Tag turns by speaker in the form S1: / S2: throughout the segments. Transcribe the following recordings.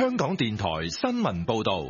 S1: 香港電台新聞報道。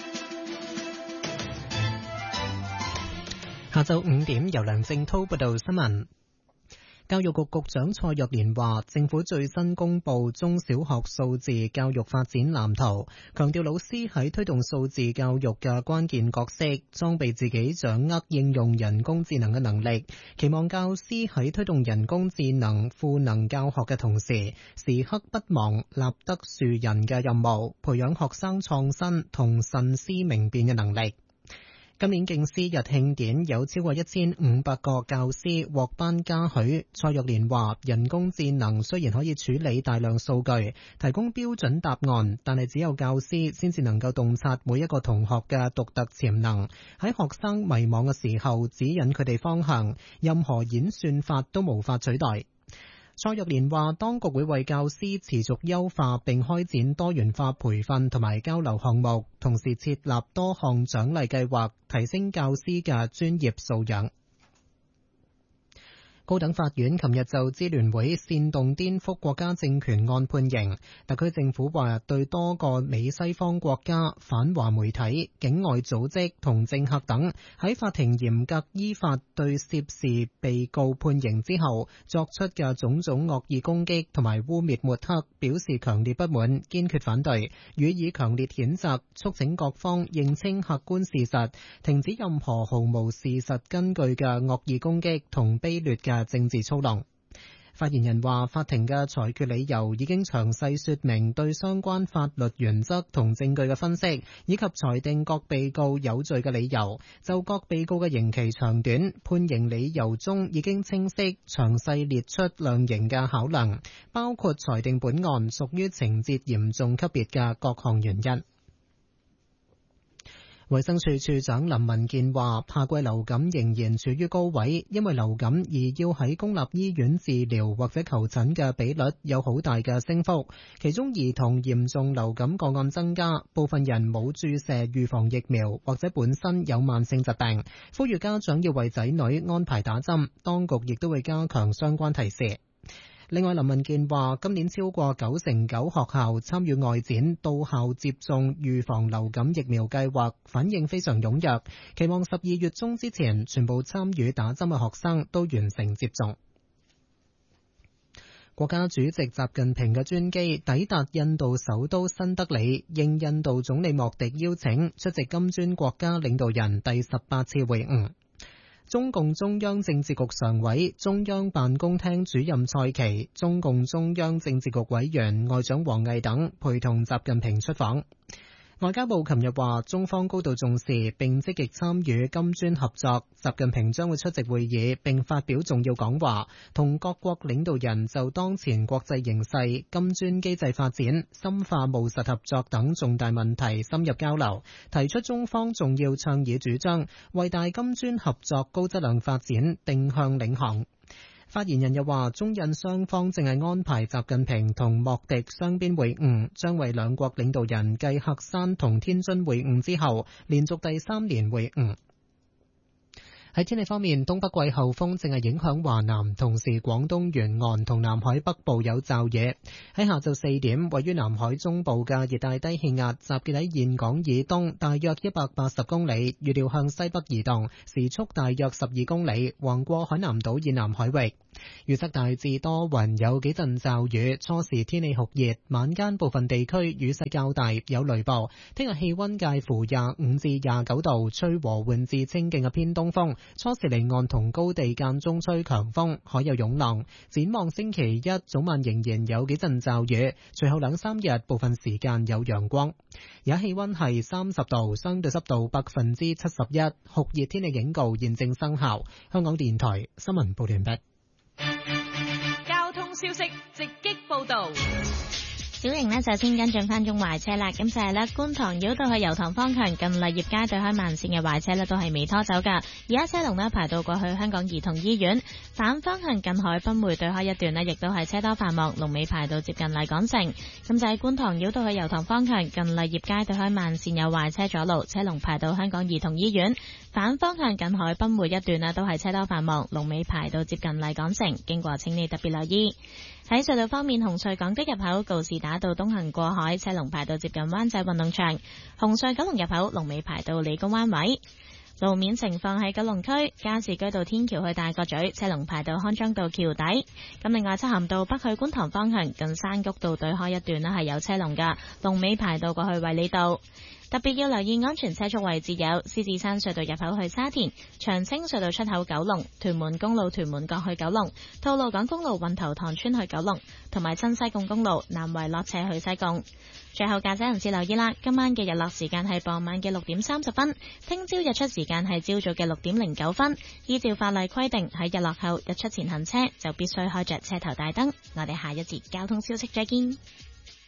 S2: 下晝5點，由梁正滔報道新聞。教育局局長蔡若蓮話，政府最新公布中小學數字教育發展藍圖，強調老師喺推動數字教育嘅關鍵角色，裝備自己掌握應用人工智能嘅能力，期望教師喺推動人工智能賦能教學嘅同時，時刻不忘立德樹人嘅任務，培養學生創新同慎思明辨嘅能力。今年敬師日慶典有超過1500個教師獲頒嘉許。蔡若蓮話，人工智能雖然可以處理大量數據，提供標準答案，但係只有教師先至能夠洞察每一個同學嘅獨特潛能，喺學生迷茫嘅時候指引佢哋方向，任何演算法都無法取代。蔡若蓮話，當局會為教師持續優化並開展多元化培訓同埋交流項目，同時設立多項獎勵計劃，提升教師嘅專業素養。高等法院琴日就支聯會煽動顛覆國家政權案判刑，特區政府話對多個美西方國家、反華媒體、境外組織同政客等喺法庭嚴格依法對涉事被告判刑之後作出嘅種種惡意攻擊同埋污衊抹黑表示強烈不滿，堅決反對，予以強烈譴責，促請各方認清客觀事實，停止任何毫無事實根據嘅惡意攻擊同卑劣嘅政治操弄。發言人話，法庭嘅裁決理由已經詳細說明對相關法律原則同證據嘅分析，以及裁定各被告有罪嘅理由。就各被告嘅刑期長短，判刑理由中已經清晰詳細列出量刑嘅考量，包括裁定本案屬於情節嚴重級別嘅各項原因。衛生署署長林文健話，夏季流感仍然處於高位，因為流感而要喺公立醫院治療或者求診嘅比率有好大嘅升幅，其中兒童嚴重流感個案增加，部分人冇注射預防疫苗或者本身有慢性疾病，呼籲家長要為仔女安排打針，當局亦都會加強相關提示。另外，林文健話，今年超過99%學校參與外展到校接種預防流感疫苗計劃，反應非常踴躍，期望12月中之前全部參與打針嘅學生都完成接種。國家主席習近平嘅專機抵達印度首都新德里，應印度總理莫迪邀請，出席金磚國家領導人第18次會晤。中共中央政治局常委、中央辦公廳主任蔡奇、中共中央政治局委員外長王毅等陪同習近平出訪。外交部琴日話，中方高度重視並積極參與金磚合作，習近平將會出席會議並發表重要講話，同各國領導人就當前國際形勢、金磚機制發展、深化務實合作等重大問題深入交流，提出中方重要倡議主張，為大金磚合作高質量發展定向領航。發言人又話，中印雙方正係安排習近平同莫迪雙邊會晤，將為兩國領導人繼鶴山同天津會晤之後，連續第3年會晤。喺天氣方面，東北季候風正係影響華南，同時廣東沿岸同南海北部有驟雨。喺下晝4點，位於南海中部嘅熱帶低氣壓集結喺峴港以東大約180公里，預料向西北移動，時速大約12公里，橫過海南島以南海域。預測大致多雲，有幾陣驟雨，初時天氣酷熱，晚間部分地區雨勢較大，有雷暴。聽日氣溫介乎25至29度，吹和緩至清勁嘅偏東風，初時離岸同高地間中吹強風，海有湧浪。展望星期一早晚仍然有幾陣驟雨，隨後2-3日部分時間有陽光。而家氣溫係30度，相對濕度71%，酷熱天氣警告現正生效。香港電台新聞報道完畢。
S3: 交通消息直擊報道。
S4: 小型呢就先跟進翻中壞車啦，咁就係咧觀塘繞道去油塘方向近麗業街對開慢線嘅壞車呢都係未拖走噶，而家車龍呢排到過去香港兒童醫院，反方向近海濱匯對開一段呢亦都係車多繁忙，龍尾排到接近麗港城。咁就係觀塘繞道去油塘方向近麗業街對開慢線有壞車阻路，車龍排到香港兒童醫院，反方向近海濱匯一段呢都係車多繁忙，龍尾排到接近麗港城，經過請你特別留意。 喺隧道方面，紅隧港島入口告士打道東行過海，車龍排到接近灣仔運動場；紅隧九龍入口龍尾排到理工灣位。路面情況喺九龍區加士居道天橋去大角咀，車龍排到康莊道橋底。咁另外，漆咸道北去觀塘方向近山谷道對開一段呢係有車龍㗎，龍尾排到過去衛理道。特別要留意安全車速位置有獅子山隧道入口去沙田、長青隧道出口九龍、屯門公路屯門角去九龍、吐露港公路運頭塘村去九龍，同埋新西貢公路南圍落斜去西貢。最後駕駛人士留意啦，今晚嘅日落時間係傍晚嘅6點30分，聽朝日出時間係朝早嘅6點09分。依照法例規定，喺日落後日出前行車就必須開着車頭大燈。我哋下一節交通消息再見。